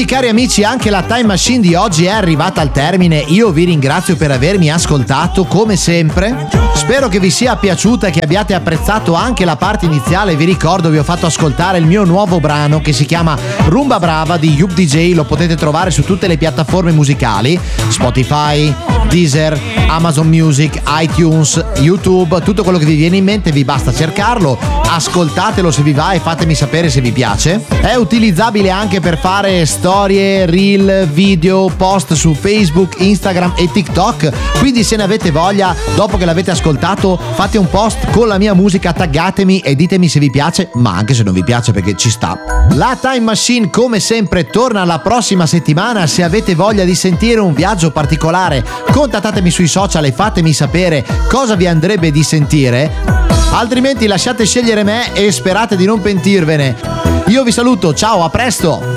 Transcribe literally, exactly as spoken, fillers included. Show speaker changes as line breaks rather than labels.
Quindi cari amici, anche la Time Machine di oggi è arrivata al termine. Io vi ringrazio per avermi ascoltato come sempre. Spero che vi sia piaciuta e che abbiate apprezzato anche la parte iniziale. Vi ricordo, vi ho fatto ascoltare il mio nuovo brano che si chiama Rumba Brava di Yup D J. Lo potete trovare su tutte le piattaforme musicali: Spotify, Deezer, Amazon Music, iTunes, YouTube, tutto quello che vi viene in mente. Vi basta cercarlo, ascoltatelo se vi va e fatemi sapere se vi piace. È utilizzabile anche per fare storie, reel, video, post su Facebook, Instagram e TikTok. Quindi se ne avete voglia, dopo che l'avete ascoltato, fate un post con la mia musica, taggatemi e ditemi se vi piace, ma anche se non vi piace, perché ci sta. La Time Machine come sempre torna la prossima settimana. Se avete voglia di sentire un viaggio particolare, contattatemi sui social e fatemi sapere cosa vi andrebbe di sentire. Altrimenti lasciate scegliere me e sperate di non pentirvene. Io vi saluto, ciao, a presto!